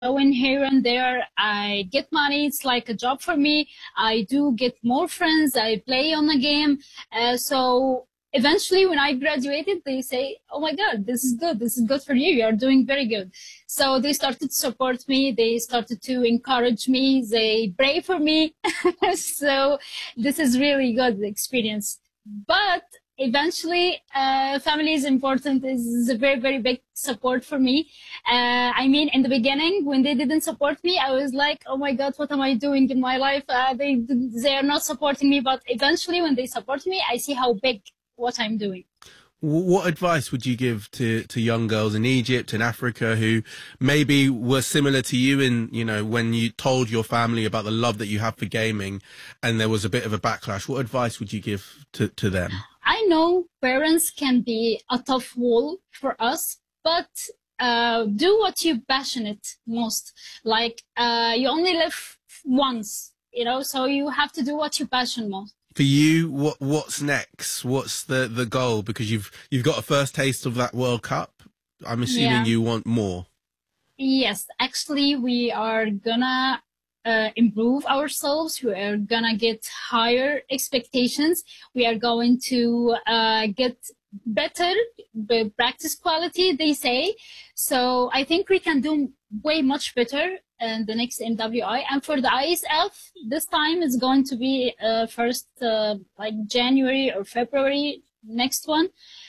in here and there. I get money. It's like a job for me. I do get more friends. I play on the game. So eventually when I graduated, they say, oh my God, this is good. This is good for you. You're doing very good. So they started to support me. They started to encourage me. They pray for me. So this is really good experience. But eventually, family is important. Is a very, very big support for me. I mean, in the beginning, when they didn't support me, I was like, oh my God, what am I doing in my life? They are not supporting me. But eventually, when they support me, I see how big what I'm doing. What advice would you give to young girls in Egypt and Africa who maybe were similar to you in, you know, when you told your family about the love that you have for gaming and there was a bit of a backlash? What advice would you give to them? I know parents can be a tough wall for us, but do what you're passionate most. Like, you only live once, you know, so you have to do what you're passionate most. For you, what's next? What's the goal? Because you've got a first taste of that World Cup. I'm assuming you want more. Yes, actually, we are gonna improve ourselves. We are gonna get higher expectations. We are going to get better practice quality, they say. So I think we can do way much better in the next MWI. And for the ISF, this time is going to be first like January or February, next one.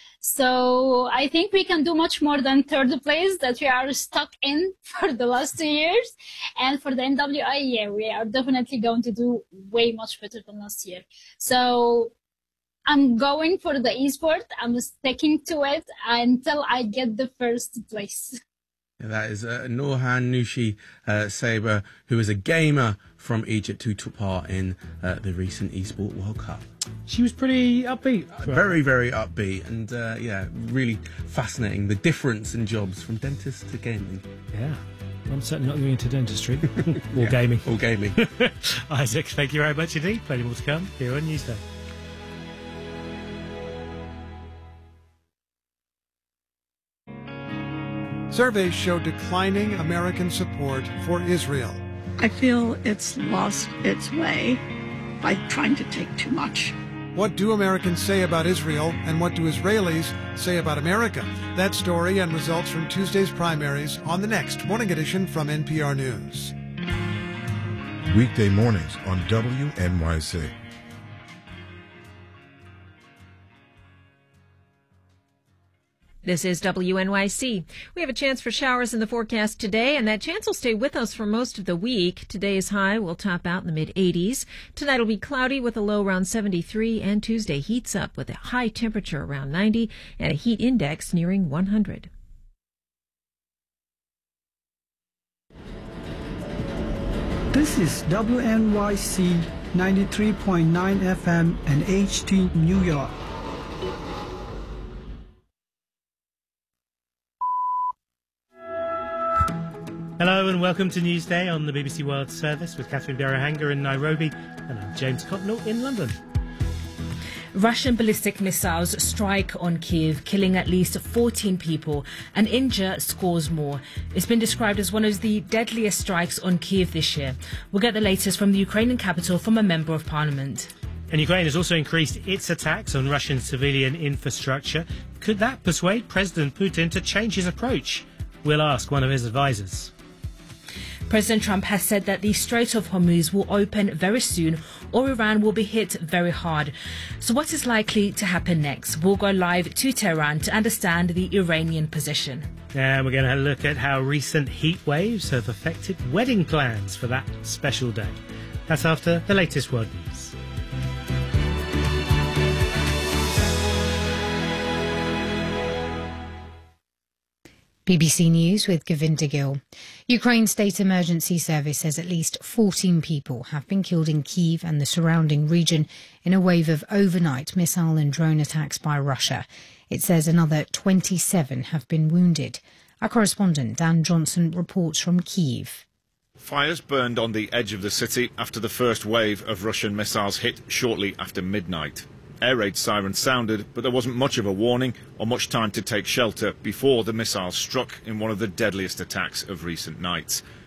So I think we can do much more than third place that we are stuck in for the last 2 years. And for the MWI, yeah, we are definitely going to do way much better than last year. So I'm going for the esport. I'm sticking to it until I get the first place. That is Norhan Nushi Saber, who is a gamer from Egypt who took part in the recent Esport World Cup. She was pretty upbeat. Very, very upbeat, and yeah, really fascinating. The difference in jobs from dentist to gaming. Yeah. I'm certainly not going into dentistry or gaming. Or gaming. Isaac, thank you very much indeed. Plenty more to come here on Newsday. Surveys show declining American support for Israel. I feel it's lost its way by trying to take too much. What do Americans say about Israel, and what do Israelis say about America? That story and results from Tuesday's primaries on the next Morning Edition from NPR News. Weekday mornings on WNYC. This is WNYC. We have a chance for showers in the forecast today, and that chance will stay with us for most of the week. Today's high will top out in the mid-80s. Tonight will be cloudy with a low around 73, and Tuesday heats up with a high temperature around 90 and a heat index nearing 100. This is WNYC 93.9 FM and HD New York. Hello and welcome to Newsday on the BBC World Service with Catherine Birahanger in Nairobi, and I'm James Cotnell in London. Russian ballistic missiles strike on Kyiv, killing at least 14 people and injure scores more. It's been described as one of the deadliest strikes on Kyiv this year. We'll get the latest from the Ukrainian capital from a member of parliament. And Ukraine has also increased its attacks on Russian civilian infrastructure. Could that persuade President Putin to change his approach? We'll ask one of his advisors. President Trump has said that the Strait of Hormuz will open very soon or Iran will be hit very hard. So what is likely to happen next? We'll go live to Tehran to understand the Iranian position. And we're going to look at how recent heat waves have affected wedding plans for that special day. That's after the latest world news. BBC News with Govinda Gill. Ukraine's State Emergency Service says at least 14 people have been killed in Kyiv and the surrounding region in a wave of overnight missile and drone attacks by Russia. It says another 27 have been wounded. Our correspondent Dan Johnson reports from Kyiv. Fires burned on the edge of the city after the first wave of Russian missiles hit shortly after midnight. Air raid sirens sounded, but there wasn't much of a warning or much time to take shelter before the missiles struck in one of the deadliest attacks of recent nights.